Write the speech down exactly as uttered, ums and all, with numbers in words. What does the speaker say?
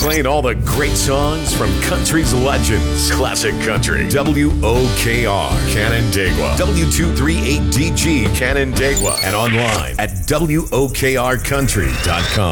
Playing all the great songs from country's legends. Classic Country. W O K R, Canandaigua. W two thirty-eight D G, Canandaigua. And online at W O K R country dot com.